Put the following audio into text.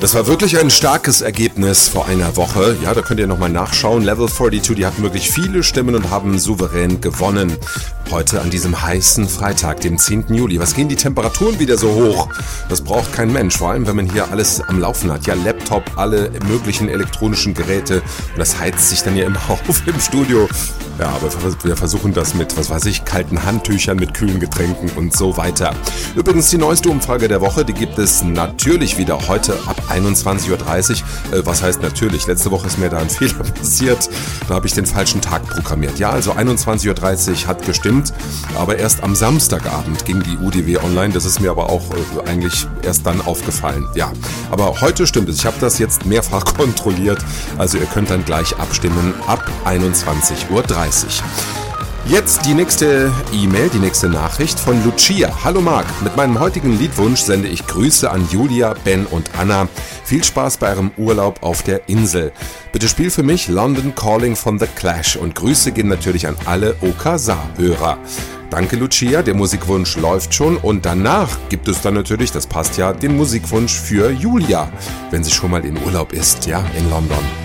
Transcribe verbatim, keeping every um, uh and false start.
Das war wirklich ein starkes Ergebnis vor einer Woche. Ja, da könnt ihr nochmal nachschauen. Level zweiundvierzig, die hatten wirklich viele Stimmen und haben souverän gewonnen. Heute an diesem heißen Freitag, dem zehnten Juli. Was gehen die Temperaturen wieder so hoch? Das braucht kein Mensch, vor allem wenn man hier alles am Laufen hat. Ja, Laptop, alle möglichen elektronischen Geräte. Und das heizt sich dann ja immer auf im Studio. Ja, aber wir versuchen das mit, was weiß ich, kalten Handtüchern, mit kühlen Getränken und so weiter. Übrigens, die neueste Umfrage der Woche, die gibt es natürlich wieder heute ab einundzwanzig Uhr dreißig. Äh, was heißt natürlich? Letzte Woche ist mir da ein Fehler passiert. Da habe ich den falschen Tag programmiert. Ja, also einundzwanzig Uhr dreißig hat gestimmt, aber erst am Samstagabend ging die U D W online. Das ist mir aber auch äh, eigentlich erst dann aufgefallen. Ja, aber heute stimmt es. Ich habe das jetzt mehrfach kontrolliert. Also ihr könnt dann gleich abstimmen ab einundzwanzig Uhr dreißig. Jetzt die nächste E-Mail, die nächste Nachricht von Lucia. Hallo Marc, mit meinem heutigen Liedwunsch sende ich Grüße an Julia, Ben und Anna. Viel Spaß bei eurem Urlaub auf der Insel. Bitte spiel für mich London Calling von The Clash und Grüße gehen natürlich an alle O K S A-Hörer. Danke Lucia, der Musikwunsch läuft schon und danach gibt es dann natürlich, das passt ja, den Musikwunsch für Julia, wenn sie schon mal in Urlaub ist, ja, in London.